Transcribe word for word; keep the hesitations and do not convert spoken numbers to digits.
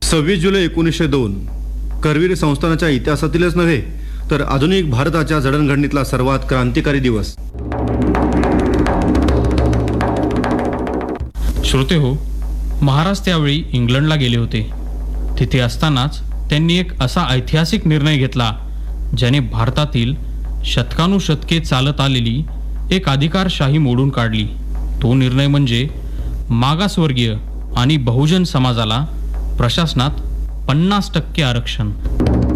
सव्वीस जुलै एकोणीसशे दोन करवीर संस्थानाच्या इतिहासातीलच नव्हे तर आधुनिक भारताच्या जडणघडणीतला सर्वात क्रांतिकारी दिवस. श्रोते हो, महाराज त्यावेळी इंग्लंडला गेले होते. तिथे असतानाच त्यांनी एक असा ऐतिहासिक निर्णय घेतला ज्याने भारतातील शतकानुशतके चालत आलेली एक अधिकारशाही मोडून काढली. तो निर्णय म्हणजे मागासवर्गीय आणि बहुजन समाजाला प्रशासनात पन्नास टक्के आरक्षण.